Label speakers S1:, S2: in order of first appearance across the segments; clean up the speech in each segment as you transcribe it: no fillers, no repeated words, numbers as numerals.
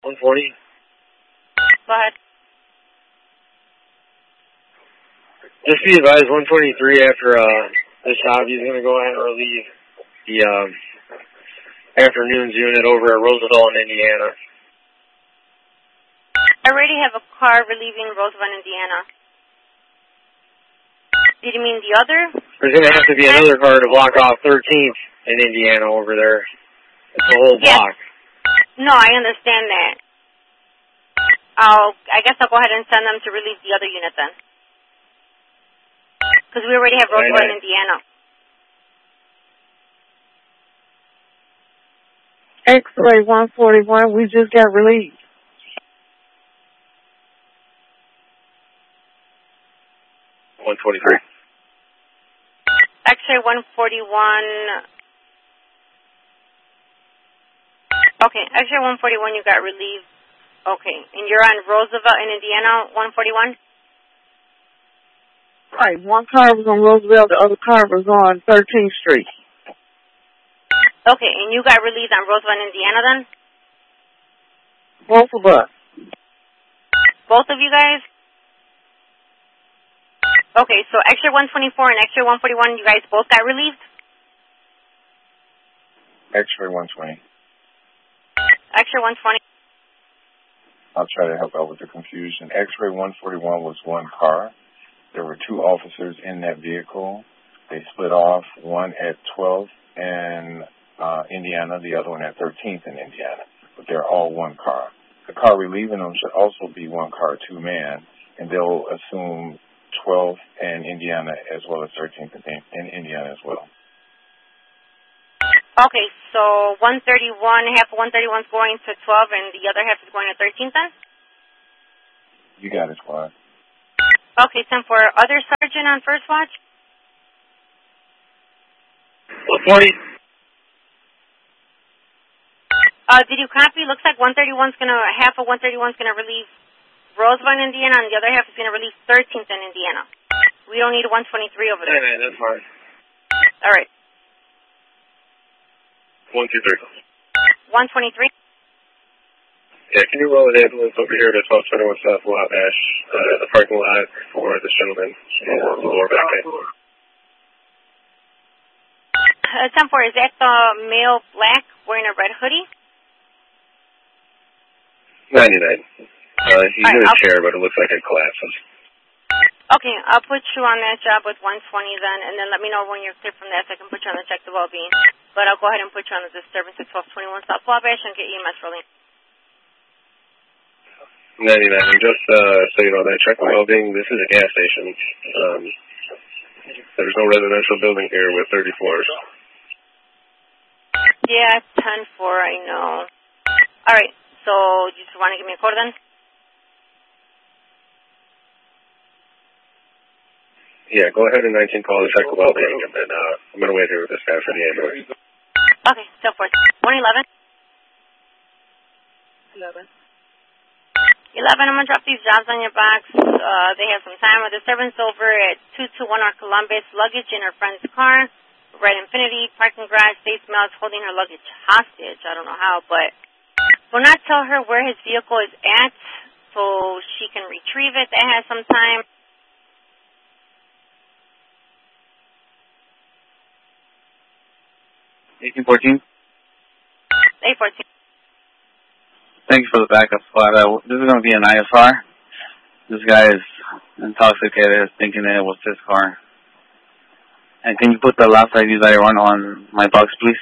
S1: 140.
S2: Go ahead.
S1: Just be advised, 123 after this job, he's going to go ahead and relieve the afternoons unit over at Roosevelt in Indiana.
S2: I already have a car relieving Roosevelt, Indiana. Did you mean the other?
S1: There's going to have to be another car to block off 13th in Indiana over there. It's a whole block.
S2: No, I understand that. I guess I'll go ahead and send them to relieve the other unit then. Because we already have Roosevelt in Indiana.
S3: X-ray 141, we just got relieved.
S2: X-ray 141. Okay, X-ray 141, you got relieved. Okay, and you're on Roosevelt in Indiana, 141?
S3: Right, one car was on Roosevelt, the other car was on 13th Street.
S2: Okay, and you got relieved on Roosevelt, Indiana then?
S3: Both of us.
S2: Both of you guys? Okay, so X-ray 124 and X-ray 141, you guys both got relieved?
S4: X-ray 120.
S2: X-ray 120.
S4: I'll try to help out with the confusion. X-ray 141 was one car. There were two officers in that vehicle. They split off, one at 12th in Indiana, the other one at 13th in Indiana. But they're all one car. The car relieving them should also be one car, two-man, and they'll assume 12th and Indiana as well as 13th in Indiana as well.
S2: Okay, so 131, half of 131 is going to 12 and the other half is going to 13th then?
S4: You got it, squad.
S2: Okay, send for other sergeant on first watch.
S1: 140.
S2: Did you copy? Looks like 131's gonna, half of 131's gonna relieve Roosevelt, Indiana, and the other half is gonna relieve 13th in Indiana. We don't need 123 over there.
S1: Yeah, that's fine.
S2: All right.
S1: 123.
S2: 123.
S1: Yeah, can you roll an ambulance over here to 1221 South Wabash, the parking lot for this gentleman in the lower back end?
S2: 10-4, is that the male black wearing a red hoodie?
S1: 99. He's in a chair, but it looks like it collapses.
S2: Okay, I'll put you on that job with 120 then, and then let me know when you're clear from that so I can put you on the check the well-being. But I'll go ahead and put you on the disturbance at 1221 South Wabash and get EMS rolling.
S1: 99. And just so you know, that check the well-being, this is a gas station. There's no residential building here with 30 floors.
S2: Yeah, 10-4, I know. All right, so you just want to give me a quarter then?
S1: Yeah, go ahead and 19 call the check the well-being, and then I'm going to wait here with this guy for the ambulance.
S2: Okay, so forth. 111? 11, I'm going to drop these jobs on your box. They have some time. A disturbance over at 221 North Columbus. Luggage in her friend's car. Red Infinity, parking garage. States Mel's holding her luggage hostage. I don't know how, but will not tell her where his vehicle is at so she can retrieve it. That has some time.
S5: 1814.
S2: 814.
S5: Thank you for the backup squad. This is going to be an ISR. This guy is intoxicated, thinking that it was his car. And can you put the last ID that I run on my box, please?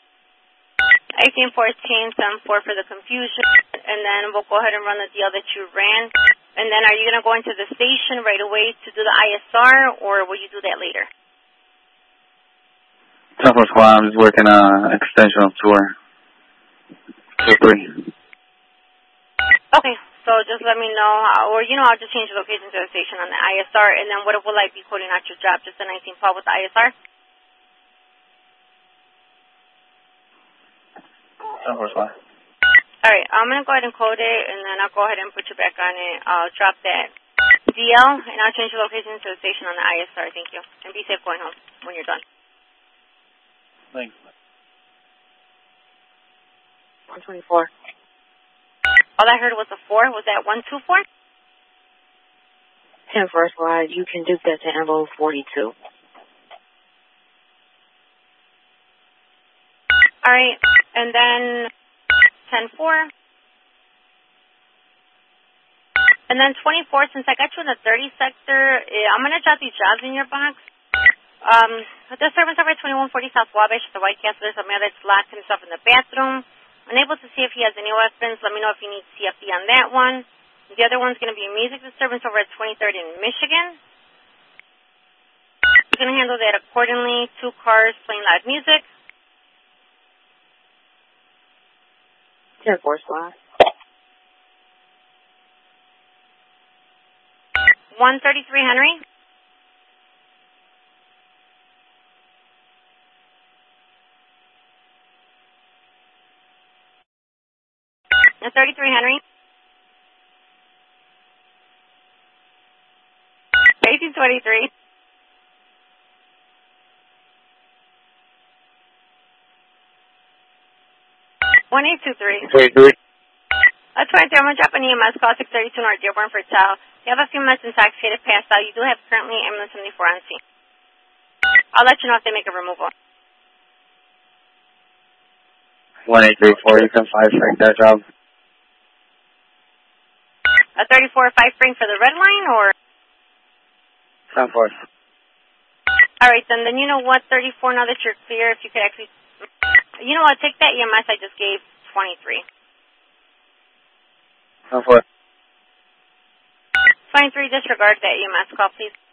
S2: 1814, 74 for the confusion. And then we'll go ahead and run the deal that you ran. And then are you going to go into the station right away to do the ISR, or will you do that later?
S5: 10-4 squad, I'm just working an extension of tour. 2-3.
S2: Okay, so just let me know, or, I'll just change the location to the station on the ISR, and then what will I be quoting out your job? Just the 19 Paul with the ISR?
S5: 10-4 squad.
S2: All right, I'm going to go ahead and quote it, and then I'll go ahead and put you back on it. I'll drop that DL, and I'll change the location to the station on the ISR. Thank you. And be safe going home when you're done.
S5: Thanks.
S3: 124.
S2: All I heard was a 4. Was that 124?
S3: 10 First Glide, you can dupe that to envelope 42.
S2: All right, and then 10-4. And then 24, since I got you in the 30 sector, I'm going to jot these jobs in your box. The servant's over at 2140 South Wabash at the White Castle. There's a male that's locked himself in the bathroom. Unable to see if he has any weapons. Let me know if you need CFD on that one. The other one's going to be a music disturbance over at 23rd in Michigan. We're going to handle that accordingly. 2 cars playing loud music.
S3: 10 First Glide.
S2: 133 Henry. The 33 Henry. 1823. 1823.
S5: 23.
S2: That's right there. I'm going to drop an EMS call 632 North Dearborn for Tal. You have a few minutes intoxicated, passed out. You do have currently ambulance 74 on scene. I'll let you know if they make a removal.
S5: 1834, you can 5 Frank that job.
S2: A 34 5 Frank for the red line, or?
S5: 10-4.
S2: All right, then you know what, 34, now that you're clear, if you could actually, you know what, take that EMS I just gave, 23.
S5: 10-4.
S2: 23, disregard that EMS call, please.